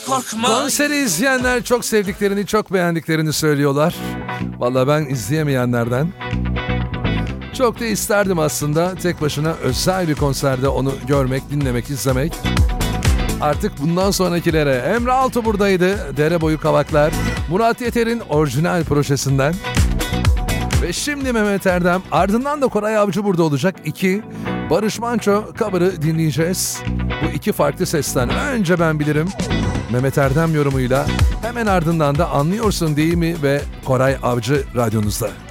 korkma. Konseri izleyenler çok sevdiklerini, çok beğendiklerini söylüyorlar. Vallahi ben izleyemeyenlerden. Çok da isterdim aslında tek başına özel bir konserde onu görmek, dinlemek, izlemek. Artık bundan sonrakilere Emre Altuğ buradaydı. Dere Boyu Kavaklar. Murat Yeter'in orijinal projesinden. Ve şimdi Mehmet Erdem, ardından da Koray Avcı burada olacak. 2 Barış Manço cover'ı dinleyeceğiz. Bu iki farklı sesten önce Ben Bilirim Mehmet Erdem yorumuyla, hemen ardından da Anlıyorsun Değil Mi ve Koray Avcı radyonuzda.